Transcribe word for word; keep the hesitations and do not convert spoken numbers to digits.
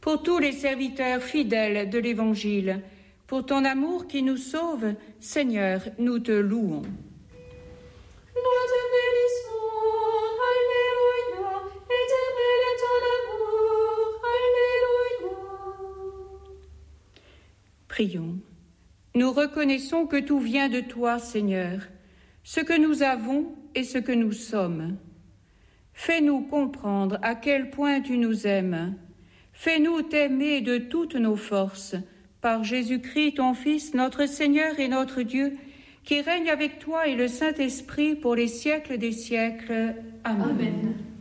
pour tous les serviteurs fidèles de l'Évangile, pour ton amour qui nous sauve, Seigneur, nous te louons. Nous te bénissons, Alléluia, éternel est ton amour, Alléluia. Prions. Nous reconnaissons que tout vient de toi, Seigneur, ce que nous avons et ce que nous sommes. Fais-nous comprendre à quel point tu nous aimes. Fais-nous t'aimer de toutes nos forces, par Jésus-Christ, ton Fils, notre Seigneur et notre Dieu, qui règne avec toi et le Saint-Esprit pour les siècles des siècles. Amen. Amen.